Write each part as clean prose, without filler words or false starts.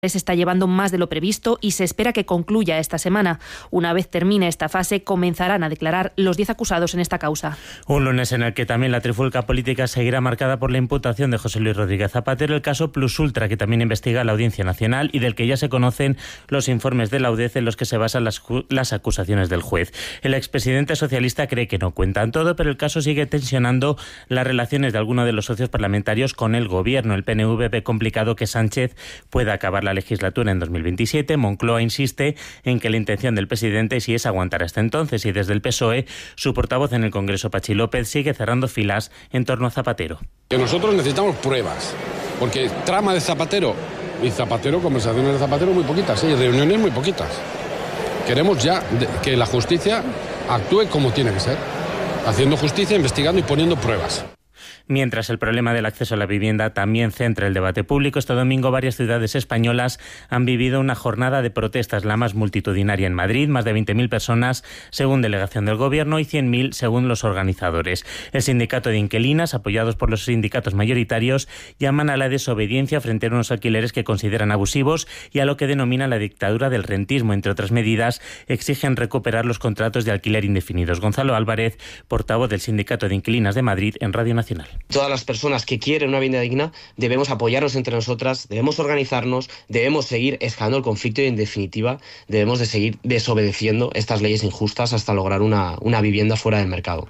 se está llevando más de lo previsto y se espera que concluya esta semana. Una vez termine esta fase, comenzarán a declarar los 10 acusados en esta causa. Un lunes en el que también la trifulca política seguirá marcada por la imputación de José Luis Rodríguez Zapatero, el caso Plus Ultra, que también investiga la Audiencia Nacional y del que ya se conocen los informes de la UDEZ en los que se basan las acusaciones del juez. El expresidente socialista cree que no cuentan todo, pero el caso sigue tensionando las relaciones de algunos de los socios parlamentarios con el gobierno. El PNV ve complicado que Sánchez pueda acabar la legislatura en 2027. Moncloa insiste en que la intención del presidente sí es aguantar hasta entonces, y desde el PSOE, su portavoz en el Congreso, Pachi López, sigue cerrando filas en torno a Zapatero. Que nosotros necesitamos pruebas, porque trama de Zapatero y Zapatero, conversaciones de Zapatero muy poquitas, y reuniones muy poquitas. Queremos ya que la justicia actúe como tiene que ser, haciendo justicia, investigando y poniendo pruebas. Mientras el problema del acceso a la vivienda también centra el debate público, este domingo varias ciudades españolas han vivido una jornada de protestas, la más multitudinaria en Madrid, más de 20.000 personas según delegación del Gobierno y 100.000 según los organizadores. El sindicato de inquilinas, apoyados por los sindicatos mayoritarios, llaman a la desobediencia frente a unos alquileres que consideran abusivos y a lo que denominan la dictadura del rentismo. Entre otras medidas, exigen recuperar los contratos de alquiler indefinidos. Gonzalo Álvarez, portavoz del Sindicato de Inquilinas de Madrid en Radio Nacional. Todas las personas que quieren una vivienda digna debemos apoyarnos entre nosotras, debemos organizarnos, debemos seguir escalando el conflicto y, en definitiva, debemos de seguir desobedeciendo estas leyes injustas hasta lograr una vivienda fuera del mercado.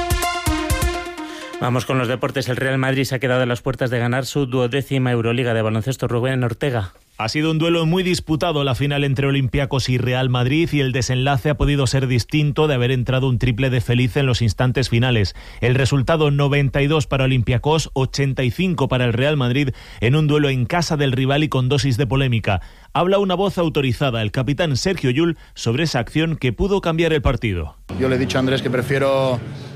Vamos con los deportes. El Real Madrid se ha quedado a las puertas de ganar su 12ª Euroliga de baloncesto. Rubén Ortega. Ha sido un duelo muy disputado la final entre Olympiacos y Real Madrid, y el desenlace ha podido ser distinto de haber entrado un triple de Feliz en los instantes finales. El resultado: 92 para Olympiacos, 85 para el Real Madrid, en un duelo en casa del rival y con dosis de polémica. Habla una voz autorizada, el capitán Sergio Llull, sobre esa acción que pudo cambiar el partido. Yo le he dicho a Andrés que prefiero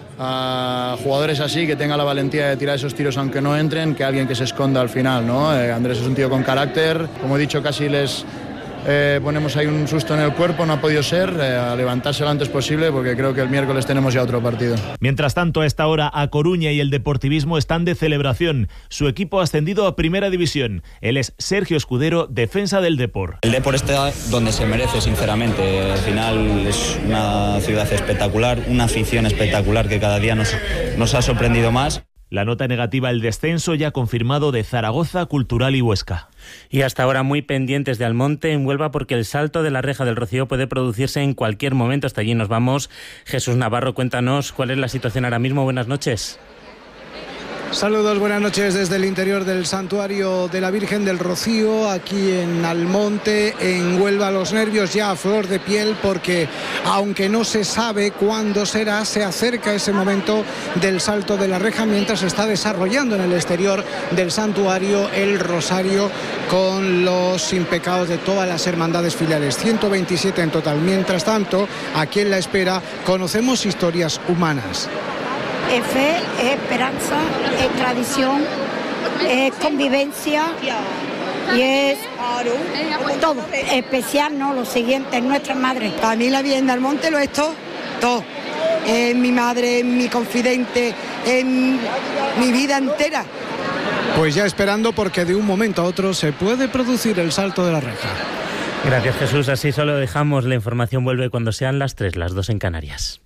a jugadores así, que tenga la valentía de tirar esos tiros aunque no entren, que alguien que se esconda al final, ¿no? Andrés es un tío con carácter, como he dicho, casi les ponemos ahí un susto en el cuerpo, no ha podido ser, a levantarse lo antes posible, porque creo que el miércoles tenemos ya otro partido. Mientras tanto, a esta hora, A Coruña y el Deportivismo están de celebración. Su equipo ha ascendido a Primera División. Él es Sergio Escudero, defensa del Depor. El Depor está donde se merece, sinceramente. Al final es una ciudad espectacular, una afición espectacular que cada día nos ha sorprendido más. La nota negativa, el descenso ya confirmado de Zaragoza, Cultural y Huesca. Y hasta ahora muy pendientes de Almonte en Huelva, porque el salto de la reja del Rocío puede producirse en cualquier momento. Hasta allí nos vamos. Jesús Navarro, cuéntanos cuál es la situación ahora mismo. Buenas noches. Saludos, buenas noches desde el interior del Santuario de la Virgen del Rocío, aquí en Almonte, en Huelva. Los nervios ya a flor de piel, porque aunque no se sabe cuándo será, se acerca ese momento del salto de la reja, mientras se está desarrollando en el exterior del santuario el rosario con los impecados de todas las hermandades filiales, 127 en total. Mientras tanto, aquí en la espera conocemos historias humanas. Es fe, es esperanza, es tradición, es convivencia y es todo. Especial, ¿no? Lo siguiente, es nuestra madre. Para mí la Virgen de Almonte lo es todo, todo. Es mi madre, es mi confidente, es mi vida entera. Pues ya esperando, porque de un momento a otro se puede producir el salto de la reja. Gracias, Jesús. Así solo dejamos. La información vuelve cuando sean las 3, las 2 en Canarias.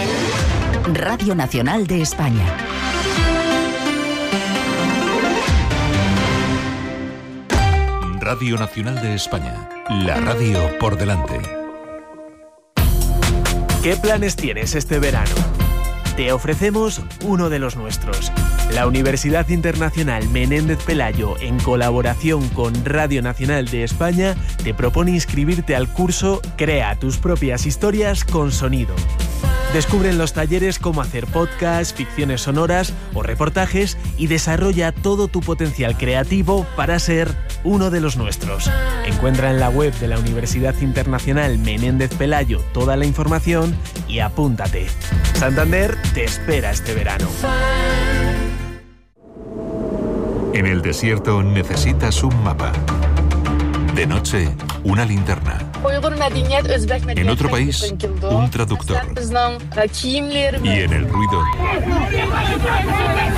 Radio Nacional de España. Radio Nacional de España. La radio por delante. ¿Qué planes tienes este verano? Te ofrecemos uno de los nuestros. La Universidad Internacional Menéndez Pelayo, en colaboración con Radio Nacional de España, te propone inscribirte al curso Crea tus propias historias con sonido. Descubre en los talleres cómo hacer podcasts, ficciones sonoras o reportajes, y desarrolla todo tu potencial creativo para ser uno de los nuestros. Encuentra en la web de la Universidad Internacional Menéndez Pelayo toda la información y apúntate. Santander te espera este verano. En el desierto necesitas un mapa. De noche, una linterna. En otro país, un traductor. Y en el ruido,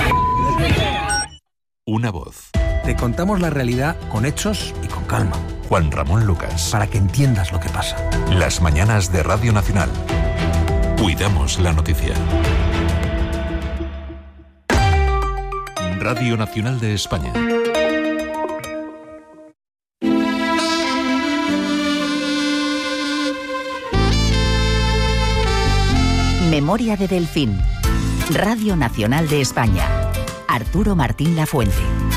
una voz. Te contamos la realidad con hechos y con calma. Juan Ramón Lucas. Para que entiendas lo que pasa. Las mañanas de Radio Nacional. Cuidamos la noticia. Radio Nacional de España. Memoria de Delfín. Radio Nacional de España. Arturo Martín Lafuente.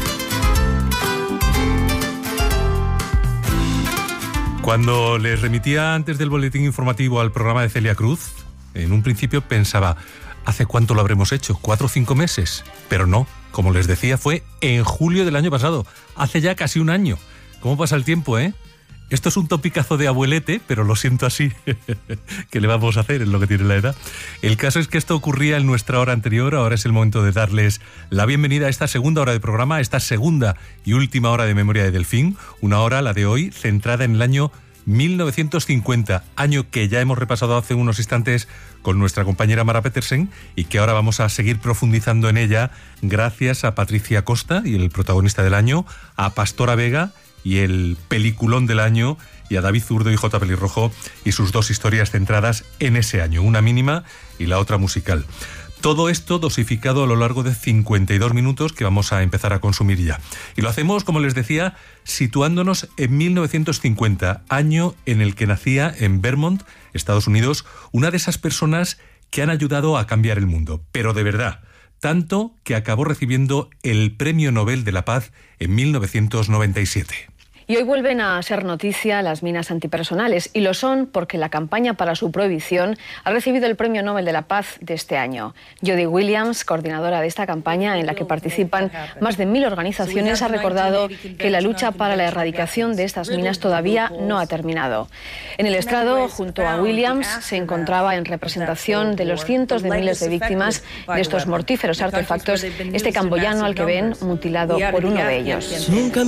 Cuando les remitía antes del boletín informativo al programa de Celia Cruz, en un principio pensaba, ¿hace cuánto lo habremos hecho? ¿4 o 5 meses? Pero no, como les decía, fue en julio del año pasado, hace ya casi un año. ¿Cómo pasa el tiempo, eh? Esto es un topicazo de abuelete, pero lo siento así. ¿Qué le vamos a hacer? Es lo que tiene la edad. El caso es que esto ocurría en nuestra hora anterior. Ahora es el momento de darles la bienvenida a esta segunda hora de programa, esta segunda y última hora de Memoria de Delfín. Una hora, la de hoy, centrada en el año 1950, año que ya hemos repasado hace unos instantes con nuestra compañera Mara Petersen y que ahora vamos a seguir profundizando en ella gracias a Patricia Costa y el protagonista del año, a Pastora Vega y el peliculón del año, y a David Zurdo y J. Pelirrojo y sus 2 historias centradas en ese año, una mínima y la otra musical. Todo esto dosificado a lo largo de 52 minutos que vamos a empezar a consumir ya. Y lo hacemos, como les decía, situándonos en 1950, año en el que nacía en Vermont, Estados Unidos, una de esas personas que han ayudado a cambiar el mundo, pero de verdad, tanto que acabó recibiendo el Premio Nobel de la Paz en 1997. Y hoy vuelven a ser noticia las minas antipersonales, y lo son porque la campaña para su prohibición ha recibido el Premio Nobel de la Paz de este año. Jody Williams, coordinadora de esta campaña en la que participan más de 1000 organizaciones, ha recordado que la lucha para la erradicación de estas minas todavía no ha terminado. En el estrado, junto a Williams, se encontraba en representación de los cientos de miles de víctimas de estos mortíferos artefactos este camboyano al que ven mutilado por uno de ellos.